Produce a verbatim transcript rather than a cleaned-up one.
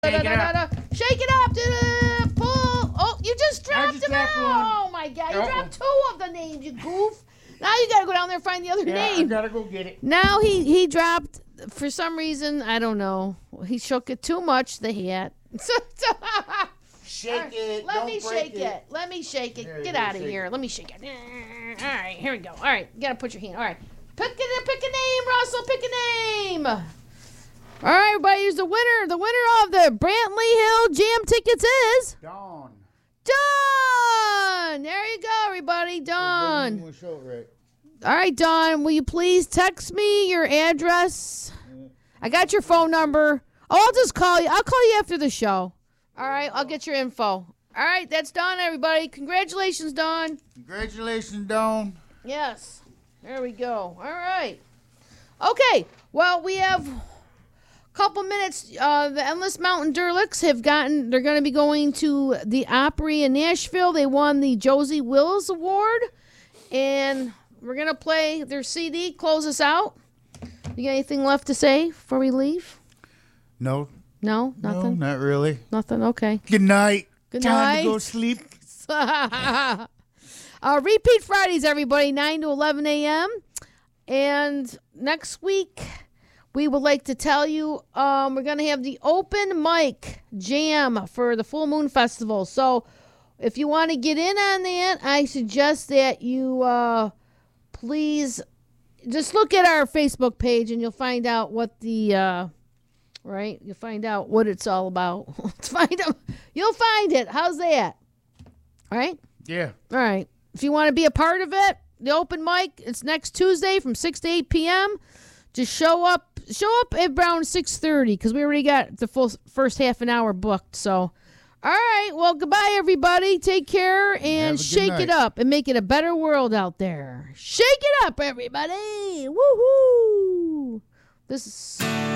Shake it up. Shake it up. Da-da. Pull. Oh, you just dropped just him dropped out. Oh, my God. You Uh-oh. dropped two of the names, you goof. Now you got to go down there and find the other Yeah, name. I gotta go get it. Now he, he dropped, for some reason, I don't know. He shook it too much, the hat. Shake it. Let Don't me break shake it. it. Let me shake it. There you Get go, out of shake here. it. Let me shake it. All right, here we go. All right, you got to put your hand. All right. Pick a, pick a name, Russell. Pick a name. All right, everybody, here's the winner. The winner of the Brantley Hill Jam tickets is Dawn. Dawn. There you go, everybody. Dawn. We'll show it right. All right, Dawn, will you please text me your address? I got your phone number. Oh, I'll just call you. I'll call you after the show. All right, I'll get your info. All right, that's Dawn, everybody. Congratulations, Dawn. Congratulations, Dawn. Yes. There we go. All right. Okay, well, we have a couple minutes. Uh, the Endless Mountain Derlicks have gotten, they're going to be going to the Opry in Nashville. They won the Josie Wills Award, and we're going to play their C D, close us out. You got anything left to say before we leave? No. No? Nothing? No, not really. Nothing? Okay. Good night. Good Time night. to go sleep. uh, repeat Fridays, everybody, nine to eleven a.m. And next week, we would like to tell you um, we're going to have the open mic jam for the Full Moon Festival. So if you want to get in on that, I suggest that you uh, please just look at our Facebook page and you'll find out what the, uh, right? You'll find out what it's all about. find out, you'll find it. How's that? All right? Yeah. All right. If you want to be a part of it, the open mic, it's next Tuesday from six to eight p.m. Just show up. Show up at around six thirty because we already got the full first half an hour booked. So, all right. Well, goodbye, everybody. Take care Have a and good shake it night. up and make it a better world out there. Shake it up, everybody. Woohoo. This is...